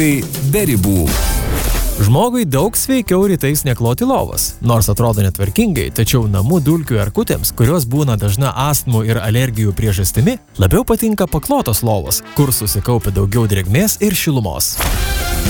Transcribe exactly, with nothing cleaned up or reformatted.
Be ribų. Žmogui daug sveikiau rytais nekloti lovos. Nors atrodo netvarkingai, tačiau namų dulkių erkutėms, kurios būna dažna astmų ir alergijų priežastimi, labiau patinka paklotos lovos, kur susikaupia daugiau drėgmės ir šilumos.